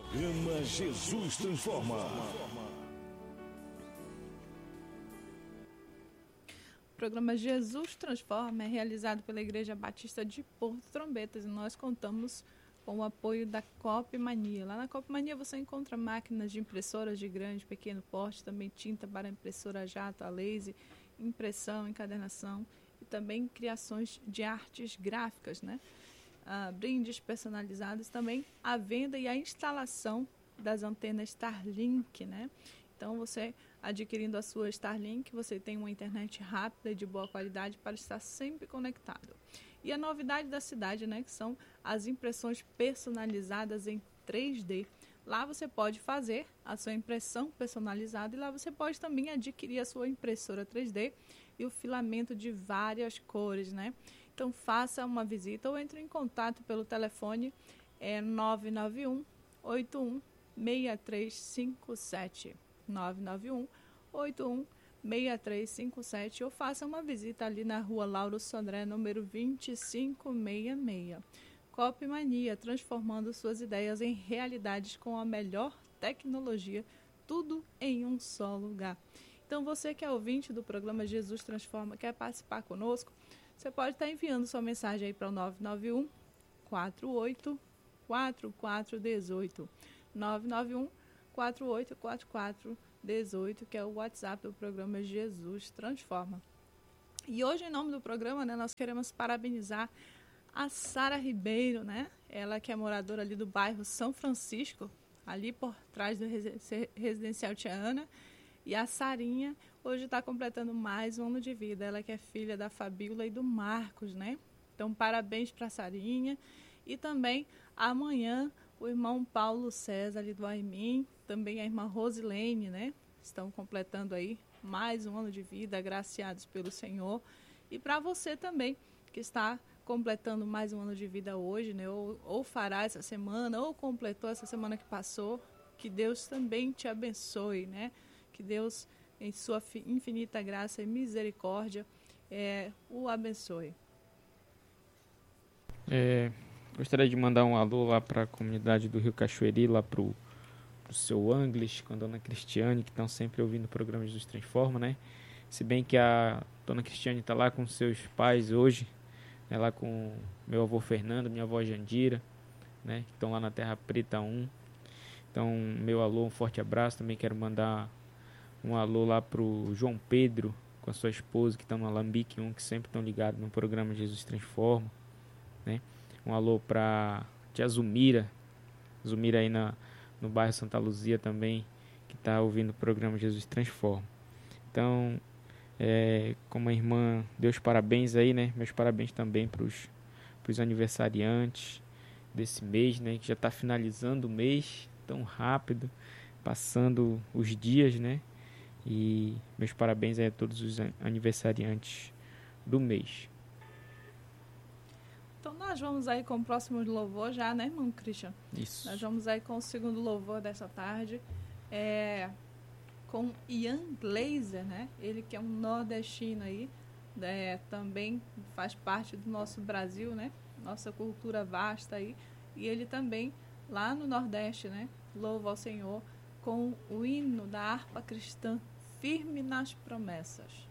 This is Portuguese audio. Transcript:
Programa Jesus Transforma. O programa Jesus Transforma é realizado pela Igreja Batista de Porto Trombetas e nós contamos com o apoio da Copmania. Lá na Copmania você encontra máquinas de impressoras de grande e pequeno porte, também tinta para impressora jato, a laser, impressão, encadernação e também criações de artes gráficas, né? Brindes personalizados, também a venda e a instalação das antenas Starlink, né? Então, você adquirindo a sua Starlink, você tem uma internet rápida e de boa qualidade para estar sempre conectado. E a novidade da cidade, né, que são as impressões personalizadas em 3D. Lá você pode fazer a sua impressão personalizada e lá você pode também adquirir a sua impressora 3D e o filamento de várias cores, né? Então, faça uma visita ou entre em contato pelo telefone 991 81 6357. 991 81 6357 ou faça uma visita ali na rua Lauro Sodré, número 2566. Copmania, transformando suas ideias em realidades com a melhor tecnologia, tudo em um só lugar. Então, você que é ouvinte do programa Jesus Transforma, quer participar conosco, você pode estar enviando sua mensagem aí para o 991 48 4418. 991 48 44 18, que é o WhatsApp do programa Jesus Transforma. E hoje, em nome do programa, né, nós queremos parabenizar a Sara Ribeiro, né? Ela que é moradora ali do bairro São Francisco, ali por trás do residencial Tia Ana. E a Sarinha hoje está completando mais um ano de vida. Ela que é filha da Fabíola e do Marcos, né? Então, parabéns para a Sarinha. E também, amanhã, o irmão Paulo César, ali do Aimim, também a irmã Rosilene, né? Estão completando aí mais um ano de vida, agraciados pelo Senhor. E para você também, que está completando mais um ano de vida hoje, né? Ou fará essa semana, ou completou essa semana que passou, que Deus também te abençoe, né? Que Deus, em sua infinita graça e misericórdia, o abençoe. Gostaria de mandar um alô lá para a comunidade do Rio Cachoeiri, lá para o seu Anglis, com a dona Cristiane, que estão sempre ouvindo o programa Jesus Transforma, né? Se bem que a dona Cristiane está lá com seus pais hoje, né? Lá com meu avô Fernando, minha avó Jandira, né? Que estão lá na Terra Preta 1. Então, meu alô, um forte abraço. Também quero mandar um alô lá pro João Pedro, com a sua esposa, que estão no Alambique 1, que sempre estão ligados no programa Jesus Transforma, né? Um alô pra tia Zumira aí no bairro Santa Luzia também, que está ouvindo o programa Jesus Transforma. Então, como a irmã deu os parabéns aí, né? Meus parabéns também pros aniversariantes desse mês, né? Que já está finalizando o mês tão rápido, passando os dias, né? E meus parabéns aí a todos os aniversariantes do mês. Então nós vamos aí com o próximo louvor já, né, irmão Christian? Isso. Nós vamos aí com o segundo louvor dessa tarde, com Ian Glazer, né? Ele que é um nordestino aí, também faz parte do nosso Brasil, né? Nossa cultura vasta aí. E ele também, lá no Nordeste, né? Louva ao Senhor com o hino da harpa cristã, Firme nas Promessas.